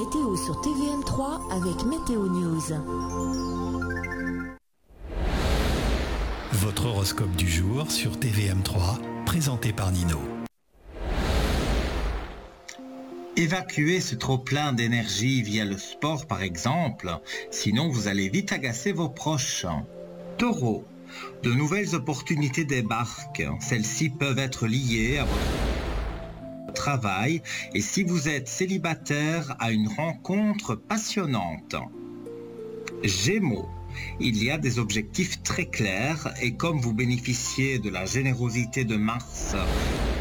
météo sur TVM3 avec Météo News. Votre horoscope du jour sur TVM3, présenté par Nino. Évacuez ce trop-plein d'énergie via le sport par exemple, sinon vous allez vite agacer vos proches. Taureau, de nouvelles opportunités débarquent. Celles-ci peuvent être liées à votre travail et si vous êtes célibataire, à une rencontre passionnante. Gémeaux, il y a des objectifs très clairs et comme vous bénéficiez de la générosité de Mars,